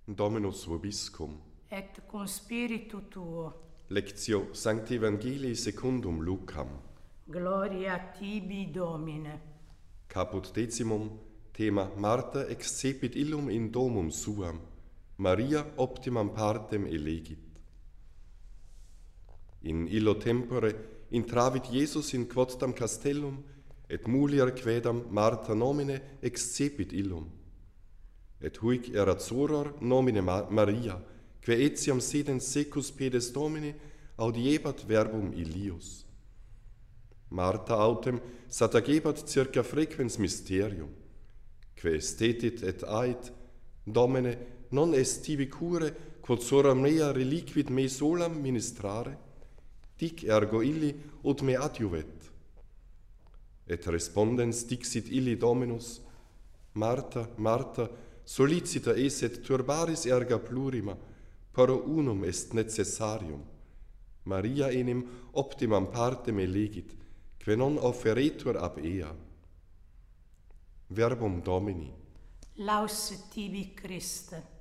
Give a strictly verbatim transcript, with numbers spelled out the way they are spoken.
Dominus vobiscum. Et cum spiritu tuo. Lectio Sancti Evangelii secundum Lucam. Gloria tibi, Domine. Caput decimum, thema Martha excepit illum in domum suam, Maria optimam partem elegit. In illo tempore intravit Jesus in quodtam castellum, et mulier quedam Martha nomine excepit illum. Et huic erat soror nomine Maria, que etiam sedens secus pedes Domini audiebat verbum illius. Martha autem satagebat circa frequens mysterium, que estetit et ait, Domine, non est tibi cure, quod sora mea reliquit me solam ministrare, dic ergo illi ut me adjuvet. Et respondens dixit illi Dominus, Martha, Martha, solicita es et turbaris erga plurima, pero unum est necessarium. Maria enim optimam partem elegit, que non offeretur ab ea. Verbum Domini. Laus tibi, Christe.